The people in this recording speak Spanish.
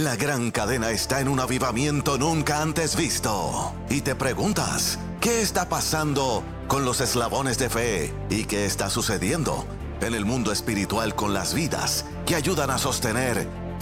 La gran cadena está en un avivamiento nunca antes visto. Y te preguntas, ¿qué está pasando con los eslabones de fe? ¿Y qué está sucediendo en el mundo espiritual con las vidas que ayudan a sostener